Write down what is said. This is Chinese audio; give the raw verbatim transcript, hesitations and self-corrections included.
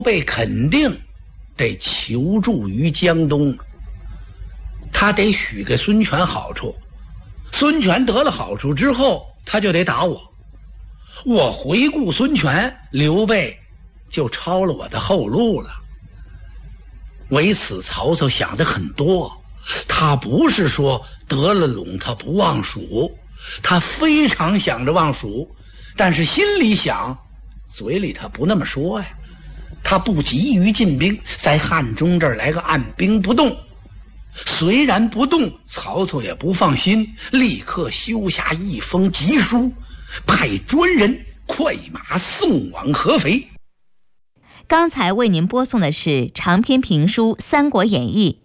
备肯定得求助于江东，他得许给孙权好处，孙权得了好处之后，他就得打我。我回顾孙权，刘备就抄了我的后路了。为此，曹操想的很多，他不是说得了陇他不忘蜀，他非常想着忘蜀，但是心里想，嘴里他不那么说呀。他不急于进兵，在汉中这儿来个按兵不动。虽然不动，曹操也不放心，立刻修下一封急书，派专人快马送往合肥。 刚才为您播送的是长篇评书《三国演义》，